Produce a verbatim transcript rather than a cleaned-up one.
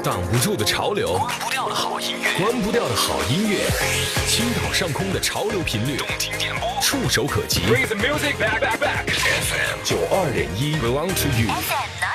挡不住的潮流， 关不掉的好音乐， 关不掉的好音乐，青岛上空的潮流频率， 动听点播， 触手可及。 Bring the music back, back, back. F M 九二点一 belong to you。 F M 呢？